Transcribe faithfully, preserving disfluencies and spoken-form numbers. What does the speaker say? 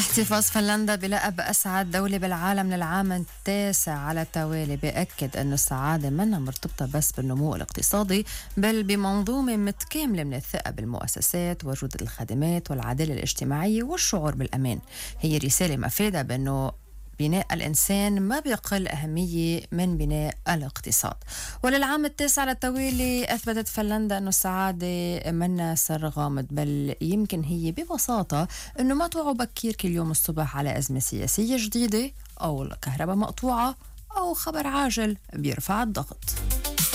احتفاظ فنلندا بلقب أسعد دولة بالعالم للعام التاسع على التوالي بيأكد أن السعادة منا مرتبطة بس بالنمو الاقتصادي، بل بمنظومة متكاملة من الثقة بالمؤسسات وجودة الخدمات والعدالة الاجتماعية والشعور بالأمان. هي رسالة مفيدة بأنه بناء الإنسان ما بيقل أهمية من بناء الاقتصاد. وللعام التاسع على التوالي أثبتت فنلندا أن السعادة منا سر غامض، بل يمكن هي ببساطة أنه ما توعوا بكير كل يوم الصبح على أزمة سياسية جديدة أو الكهرباء مقطوعة أو خبر عاجل بيرفع الضغط.